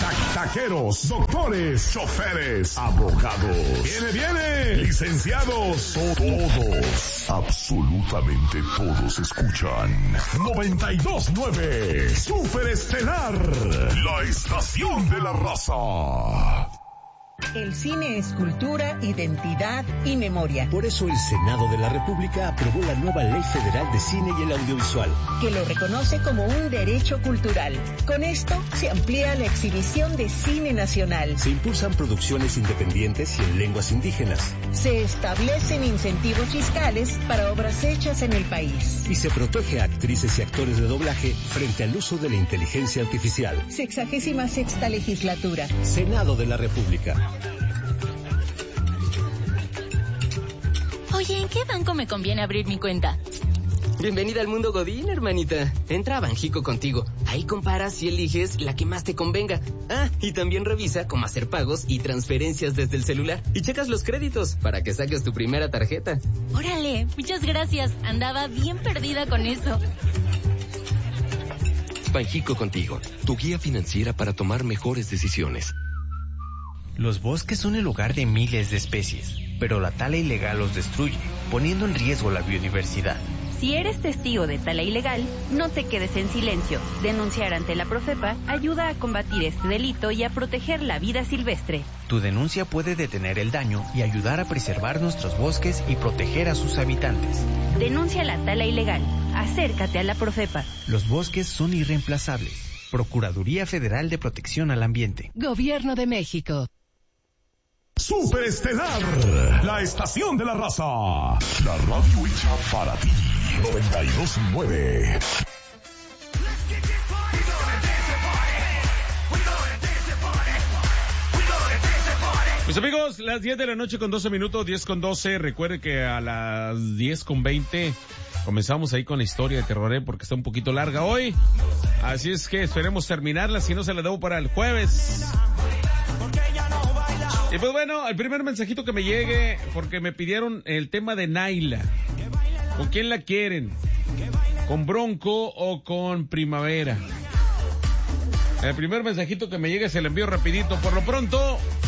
Taqueros, doctores, choferes, abogados. Viene, licenciados, todos, absolutamente todos escuchan 92.9 Super Estelar, la estación de la raza. El cine es cultura, identidad y memoria. Por eso el Senado de la República aprobó la nueva Ley Federal de Cine y el Audiovisual, que lo reconoce como un derecho cultural. Con esto se amplía la exhibición de cine nacional. Se impulsan producciones independientes y en lenguas indígenas. Se establecen incentivos fiscales para obras hechas en el país. Y se protege a actrices y actores de doblaje frente al uso de la inteligencia artificial. 66ª legislatura. Senado de la República. Oye, ¿en qué banco me conviene abrir mi cuenta? Bienvenida al mundo Godín, hermanita. Entra a Banjico Contigo. Ahí comparas y eliges la que más te convenga. Ah, y también revisa cómo hacer pagos y transferencias desde el celular. Y checas los créditos para que saques tu primera tarjeta. Órale, muchas gracias. Andaba bien perdida con eso. Banjico Contigo, tu guía financiera para tomar mejores decisiones. Los bosques son el hogar de miles de especies, pero la tala ilegal los destruye, poniendo en riesgo la biodiversidad. Si eres testigo de tala ilegal, no te quedes en silencio. Denunciar ante la Profepa ayuda a combatir este delito y a proteger la vida silvestre. Tu denuncia puede detener el daño y ayudar a preservar nuestros bosques y proteger a sus habitantes. Denuncia la tala ilegal. Acércate a la Profepa. Los bosques son irreemplazables. Procuraduría Federal de Protección al Ambiente. Gobierno de México. Super Estelar, la estación de la raza. La radio hecha para ti. 92.9. Mis amigos, las 10 de la noche con 12 minutos, 10 con 12. Recuerde que a las 10 con 20 comenzamos ahí con la historia de terror, porque está un poquito larga hoy. Así es que esperemos terminarla, si no se la debo para el jueves. Y pues bueno, el primer mensajito que me llegue, porque me pidieron el tema de Naila. ¿Con quién la quieren? ¿Con Bronco o con Primavera? El primer mensajito que me llegue se lo envío rapidito. Por lo pronto,